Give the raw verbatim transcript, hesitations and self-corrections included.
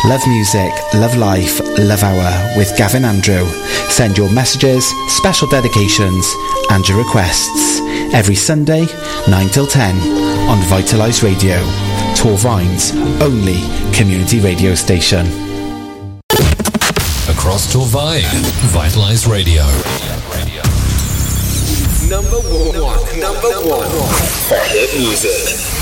Love music, love life, love hour with Gavin Andrew. Send your messages, special dedications and your requests every Sunday, nine till ten on Vitalise Radio, Torvine's only community radio station. Across Torvine, Vitalise Radio. Number one, number one, hit music.